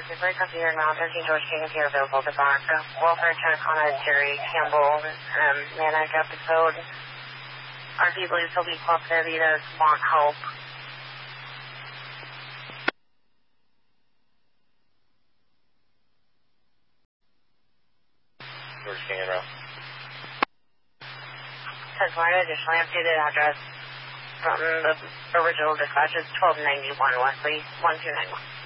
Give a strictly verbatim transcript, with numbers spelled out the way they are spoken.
Replay Computer Mount thirteen George King here available to back. Welfare check on a Jerry Campbell um, manic episode. R P believes he'll be close to Vita's want help. George King and Row. Says my additionally updated address from the original dispatch is twelve ninety-one Wesley, one two nine one.